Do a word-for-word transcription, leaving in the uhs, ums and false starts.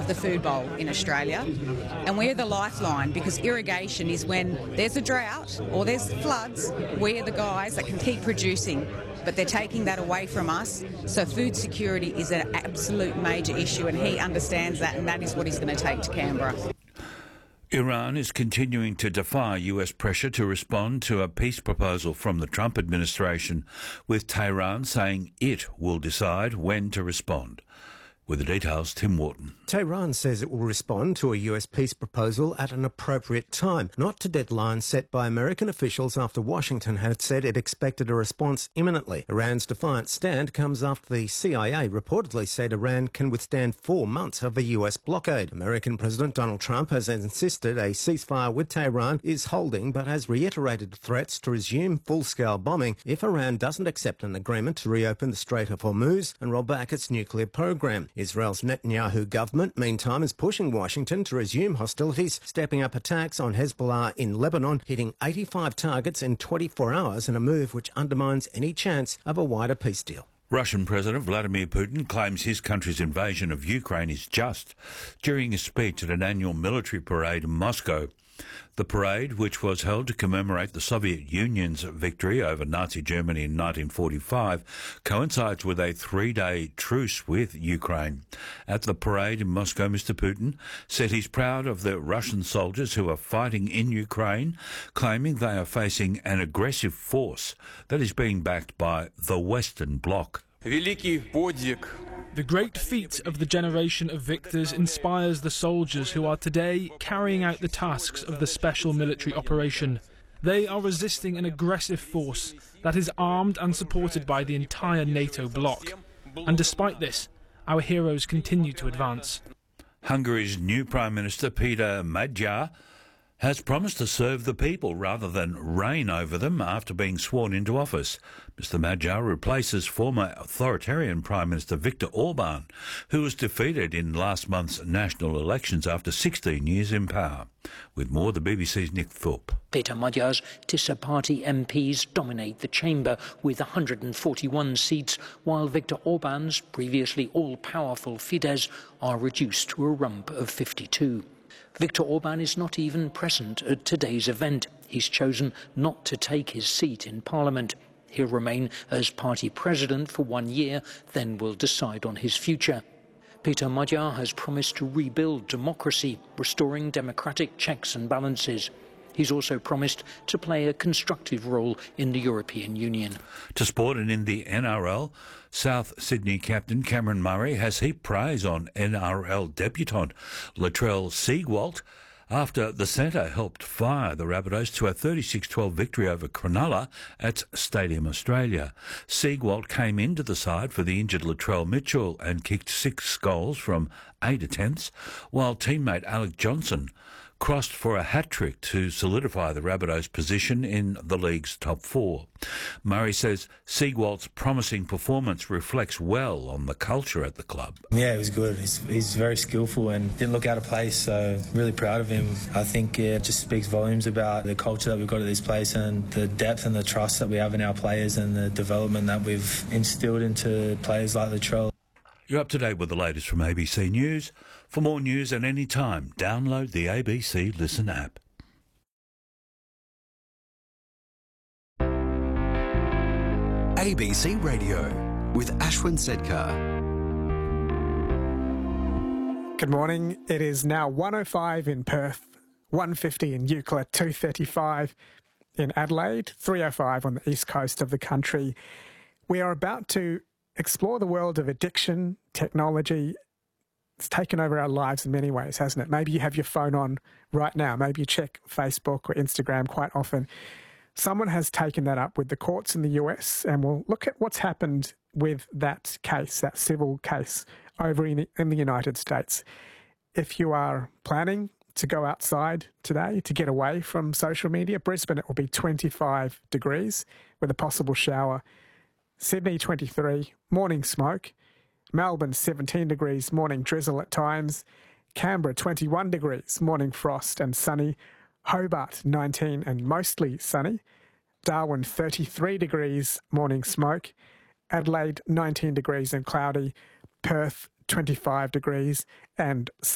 of the food bowl in Australia, and we're the lifeline because irrigation is when there's a drought or there's floods, we're the guys that can keep producing, but they're taking that away from us. So food security is an absolute major issue, and he understands that, and that is what he's going to take to Canberra. Iran is continuing to defy U S pressure to respond to a peace proposal from the Trump administration, with Tehran saying it will decide when to respond. With the details, Tim Wharton. Tehran says it will respond to a U S peace proposal at an appropriate time, not to deadlines set by American officials after Washington had said it expected a response imminently. Iran's defiant stand comes after the C I A reportedly said Iran can withstand four months of a U S blockade. American President Donald Trump has insisted a ceasefire with Tehran is holding, but has reiterated threats to resume full-scale bombing if Iran doesn't accept an agreement to reopen the Strait of Hormuz and roll back its nuclear program. Israel's Netanyahu government, meantime, is pushing Washington to resume hostilities, stepping up attacks on Hezbollah in Lebanon, hitting eighty-five targets in twenty-four hours in a move which undermines any chance of a wider peace deal. Russian President Vladimir Putin claims his country's invasion of Ukraine is just during a speech at an annual military parade in Moscow. The parade, which was held to commemorate the Soviet Union's victory over Nazi Germany in nineteen forty-five, coincides with a three-day truce with Ukraine. At the parade in Moscow, Mister Putin said he's proud of the Russian soldiers who are fighting in Ukraine, claiming they are facing an aggressive force that is being backed by the Western Bloc. The great feat of the generation of victors inspires the soldiers who are today carrying out the tasks of the special military operation. They are resisting an aggressive force that is armed and supported by the entire NATO bloc. And despite this, our heroes continue to advance. Hungary's new Prime Minister, Peter Magyar, has promised to serve the people rather than reign over them after being sworn into office. Mister Magyar replaces former authoritarian Prime Minister Viktor Orban, who was defeated in last month's national elections after sixteen years in power. With more, the B B C's Nick Thorpe. Peter Magyar's Tisza party M Ps dominate the chamber with one hundred forty-one seats, while Viktor Orban's previously all-powerful Fidesz are reduced to a rump of fifty-two. Viktor Orban is not even present at today's event. He's chosen not to take his seat in Parliament. He'll remain as party president for one year, then will decide on his future. Peter Magyar has promised to rebuild democracy, restoring democratic checks and balances. He's also promised to play a constructive role in the European Union. To sport, and in the N R L, South Sydney captain Cameron Murray has heaped praise on N R L debutant Latrell Siegwalt after the centre helped fire the Rabbitohs to a thirty-six twelve victory over Cronulla at Stadium Australia. Siegwalt came into the side for the injured Latrell Mitchell and kicked six goals from eight attempts, while teammate Alec Johnson crossed for a hat-trick to solidify the Rabbitohs' position in the league's top four. Murray says Siegwalt's promising performance reflects well on the culture at the club. Yeah, it was good. He's, he's very skillful and didn't look out of place, so really proud of him. I think it just speaks volumes about the culture that we've got at this place and the depth and the trust that we have in our players and the development that we've instilled into players like Latrell. You're up to date with the latest from A B C News. For more news at any time, download the A B C Listen app. A B C Radio with Ashwin Sedkar. Good morning. It is now one oh five in Perth, one fifty in Euclid, two thirty-five in Adelaide, three oh five on the east coast of the country. We are about to explore the world of addiction, technology. It's taken over our lives in many ways, hasn't it? Maybe you have your phone on right now. Maybe you check Facebook or Instagram quite often. Someone has taken that up with the courts in the U S, and we'll look at what's happened with that case, that civil case over in, in the United States. If you are planning to go outside today to get away from social media, Brisbane, it will be twenty-five degrees with a possible shower. Sydney, twenty-three, morning smoke. Melbourne, seventeen degrees, morning drizzle at times. Canberra, twenty-one degrees, morning frost and sunny. Hobart, nineteen and mostly sunny. Darwin, thirty-three degrees, morning smoke. Adelaide, nineteen degrees and cloudy. Perth, twenty-five degrees and